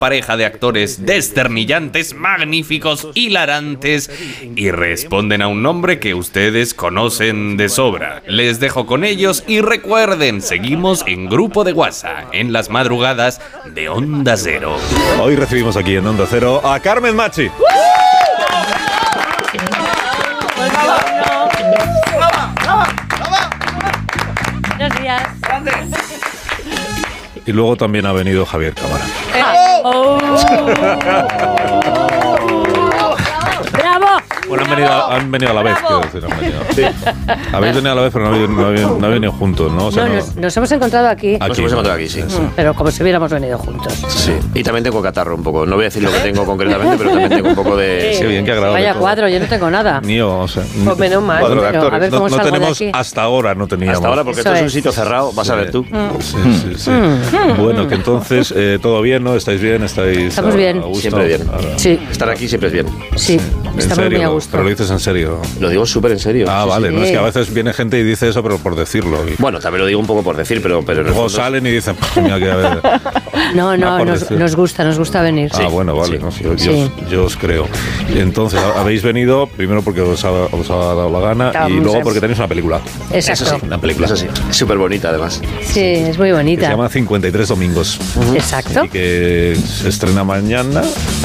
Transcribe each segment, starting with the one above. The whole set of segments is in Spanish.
pareja de actores desternillantes, magníficos, hilarantes y responden a un nombre que ustedes conocen de sobra. Les dejo con ellos y recuerden, seguimos en grupo de WhatsApp en las madrugadas de Onda Cero. Hoy recibimos aquí en Onda Cero a Carmen Machi. Buenos días. Y luego también ha venido Javier Cámara. ¡Bravo! Bueno, han venido a la vez, quiero decir. Habéis venido a la vez, pero no habéis venido juntos, ¿no? O sea, Nos hemos encontrado aquí. Nos hemos encontrado aquí, sí. Pero como si hubiéramos venido juntos. Sí. Y también tengo catarro un poco. No voy a decir lo que tengo concretamente, pero también tengo un poco de... Sí, bien, qué agradable. Vaya todo. cuadro, yo no tengo nada. Ni yo, o sea... Pues menos mal. Cuadro de Pero, actores. a ver cómo no salgo de tenemos, aquí. hasta ahora no teníamos. Hasta ahora, porque Eso esto es un es. sitio cerrado, vas a ver tú. Sí. Bueno, que entonces, todo bien, ¿no? ¿Estáis bien? Estamos bien. a gusto? Siempre bien. Sí, Estar aquí siempre es bien. sí. ¿En Estamos serio? muy a gusto. Pero lo dices en serio. Lo digo súper en serio. Ah, Sí, vale. sí. No, es que a veces viene gente y dice eso, pero por decirlo. Y Bueno, también lo digo un poco por decir, pero en el luego fondo- salen y dicen, mira que a ver. No, por nos decir. gusta venir. Ah, bueno, vale. Sí. No, yo os creo. Y entonces, habéis venido primero porque os ha dado la gana y luego porque tenéis una película Exacto. Eso sí, una película. Eso sí. Súper bonita, además. Sí, es muy que se bonita. llama 53 domingos. Exacto. Y que se estrena mañana.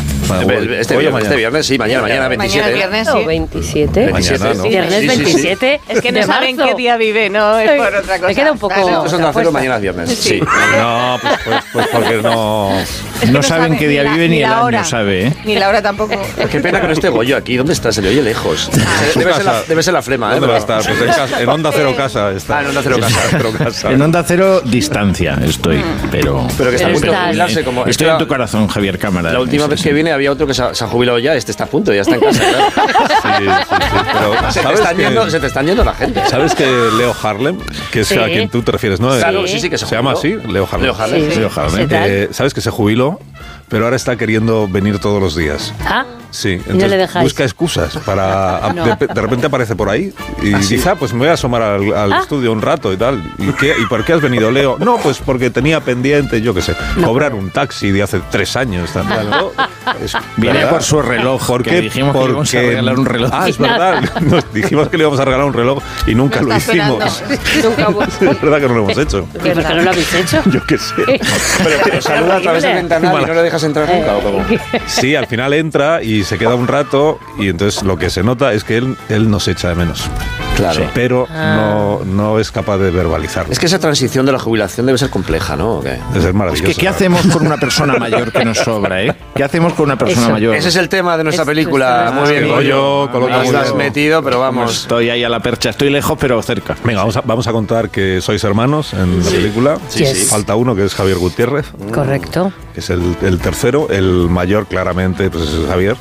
Este viernes, sí, mañana 27. Mañana es viernes, No, sí. 27. Mañana, ¿no? Viernes Sí, sí, sí. 27. Es que no de saben marzo. qué día vive, no es por otra cosa. Me queda un poco. Claro. Esto es Onda Cero, mañana es viernes. Sí. No, pues porque no. Es que No saben qué día vive ni el la hora. año, sabe, ¿eh? Ni la hora tampoco. Qué pena que no esté Goyo aquí. ¿Dónde está? Se le oye lejos. Debe ser la flema, ¿eh? ¿Dónde va a Pero- estar? Pues en, en Onda Cero Casa está. Ah, en Onda Cero Casa. En Onda Cero, distancia estoy, pero Pero que está a punto de estás- jubilarse como... estoy en tu corazón, Javier Cámara. La última Sí, vez sí. que vine había otro que se ha jubilado ya. Este está a punto, ya está en casa. Claro. Sí. Pero Se te están yendo la gente. ¿sabes que Leo Harlem, que es Sí. a quien tú te refieres, no? Claro, sí, que se llama así, Leo Harlem. Leo Harlem. Sí. Leo Harlem. ¿Qué tal? ¿Sabes que se jubiló? Pero ahora está queriendo venir todos los días. Ah, Sí, no le entonces dejáis. busca excusas para... No. De repente aparece por ahí y dice, pues me voy a asomar al estudio un rato y tal. ¿Y por qué has venido, Leo? No, pues porque tenía pendiente, yo qué sé, cobrar un taxi de hace 3 años. Tal. No, Viene ¿verdad? por su reloj, ¿Por que qué? dijimos que le íbamos a regalar un reloj. Ah, es verdad. Nos dijimos que le íbamos a regalar un reloj y nunca lo Está hicimos. esperando. Es verdad que no lo hemos hecho. ¿y por qué no lo habéis hecho? Yo qué sé. Pero saluda a través del ventanal y no le dejas entrar nunca, ¿o cómo? Sí, al final entra y se queda un rato y entonces lo que se nota es que él nos echa de menos. Claro. Pero no es capaz de verbalizarlo. Es que esa transición de la jubilación debe ser compleja, ¿no? ¿O qué? Debe ser maravilloso. ¿Qué hacemos con una persona mayor que nos sobra, eh? ¿Qué hacemos con una persona Eso. mayor? Ese es el tema de nuestra Esto película. es Muy bien, Goyo, coloca muy Estás bien. metido, pero Vamos, vamos. estoy ahí a la percha. Estoy lejos, pero cerca. Venga, vamos a contar que sois hermanos en la película. Sí, sí. Falta uno, que es Javier Gutiérrez, Correcto. que es el tercero. El mayor, claramente, pues es Javier.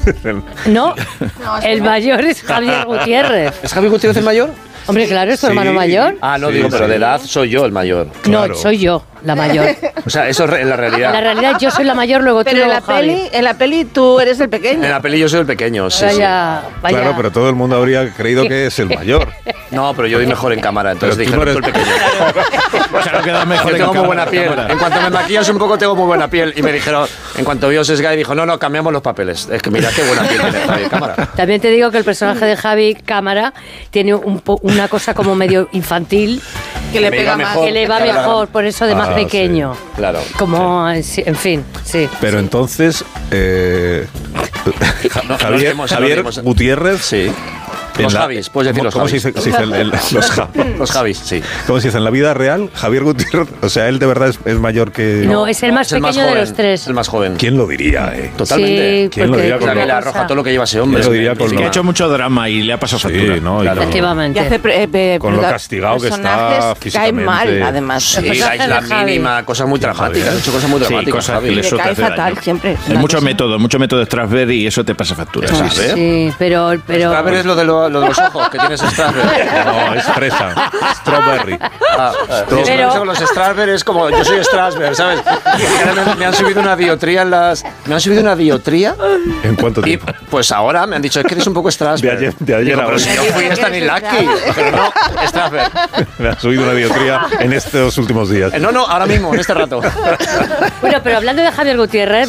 No, el mayor es Javier Gutiérrez. ¿Es Javi Gutiérrez el mayor? Hombre, claro, es tu Sí. hermano mayor. Ah, no Sí, digo, pero sí. de edad soy yo el mayor. Claro. No, soy yo la mayor. O sea, eso es en la En realidad. la realidad yo soy la mayor, luego tú, Pero luego Javi. en la peli tú eres el pequeño. En la peli yo soy el pequeño, sí, Vaya, vaya. Claro, pero todo el mundo habría creído que es el mayor. sí. No, pero yo vi mejor en cámara, entonces Pero dije, tú no no, tú el eres- pequeño. Claro, queda mejor Yo en tengo muy cámara, buena piel. cámara. En cuanto me maquillas un poco, tengo muy buena piel. Y me dijeron, en cuanto vio Sesgay, dijo, no, cambiamos los papeles. Es que mira qué buena piel tiene Javi en cámara. También te digo que el personaje de Javi Cámara tiene una cosa como medio infantil que le Me pega iba más. mejor. que le va Claro. mejor, por eso de más Ah, pequeño. Claro. Como, sí, en fin, sí. Pero entonces, No, Javier nos dimos. Gutiérrez. Sí. en Los la- Javis, puedes decir los ¿Cómo se Javis. dice, los Javis? Los Javis, sí. ¿Cómo se dice? En la vida real, Javier Gutiérrez, o sea, él de verdad es mayor que... No, es el más Es el pequeño joven, de los tres. Es el más joven. ¿Quién lo diría, Totalmente. Sí, ¿Quién lo porque diría O con sea, una que le cosa- arroja todo lo que lleva ese hombre. Yo lo diría con Es que ha hecho mucho drama y le ha pasado factura. Sí, ¿no? Y Efectivamente. Y hace Con lo castigado que está personajes físicamente. caen mal, además. Sí, El la personaje isla de Javi. mínima, cosas muy dramáticas. Javi. Ha hecho cosas muy Sí, dramáticas, cosas Javi. que Le eso te cae hace fatal daño. siempre. Hay mucho método de Strasberg y eso te pasa factura. Sí. Sí. Sí, pero A ver, es lo de los ojos que tienes Strasberg. No, es fresa. Strawberry. Pero Pero- con los Strasberg es como yo soy Strasberg, ¿sabes? Y ahora me han subido una diotría me han subido una diotría ¿En cuánto y tiempo? pues ahora me han dicho es que eres un poco Strasberg. De ayer Digo, a pero hoy. si yo fui Stanislavski, pero no Strasberg. Me ha subido una diotría en estos últimos días. No, ahora mismo, en este rato. bueno, pero hablando de Javier Gutiérrez,